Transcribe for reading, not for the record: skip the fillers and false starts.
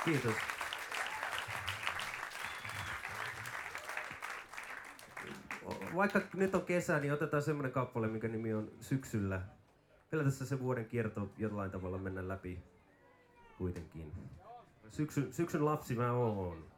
Kiitos. Vaikka nyt on kesä, niin otetaan semmoinen kappale, mikä nimi on Syksyllä. Kyllä tässä se vuoden kierto jollain tavalla mennä läpi kuitenkin. Syksyn lapsi mä oon.